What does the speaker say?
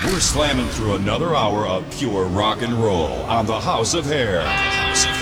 We're slamming through another hour of pure rock and roll on the House of Hair.